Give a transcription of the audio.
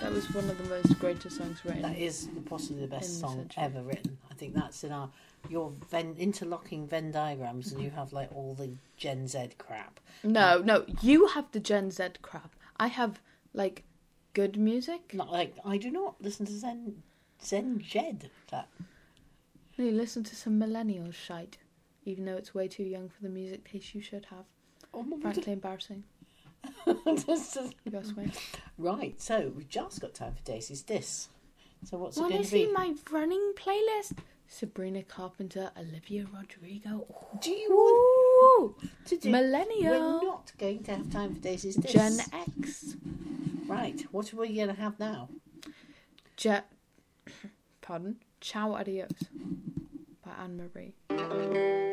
That was one of the most greatest songs written. That is possibly the best song ever written. I think that's in your interlocking Venn diagrams, and you have like all the Gen Z crap. No, you have the Gen Z crap. I have like good music. Not like I do not listen to Zen Jed. That. No, you listen to some millennial shite, even though it's way too young for the music taste you should have. Frankly embarrassing. Best way. Right, so we've just got time for Daisy's Diss. So what's it Want going to to be? see my running playlist? Sabrina Carpenter, Olivia Rodrigo. Do you want to do... Millennial. We're not going to have time for Daisy's Diss. Gen X. Right, what are we going to have now? Pardon? Ciao Adios by Anne Marie.